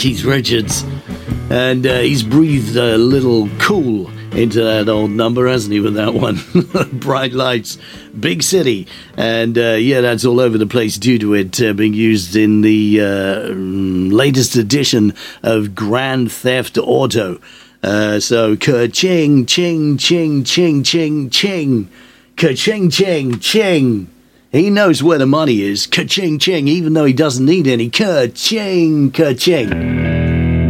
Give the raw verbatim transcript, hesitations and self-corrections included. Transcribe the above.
Keith Richards. And uh, he's breathed a little cool into that old number, hasn't he, with that one? Bright Lights, Big City. And uh, yeah, that's all over the place due to it uh, being used in the uh, latest edition of Grand Theft Auto. Uh, so, ka-ching, ching, ching, ching, ching, ching. Ka-ching, ching, ching. He knows where the money is. Ka-ching, ching, even though he doesn't need any. Ka-ching, ka-ching.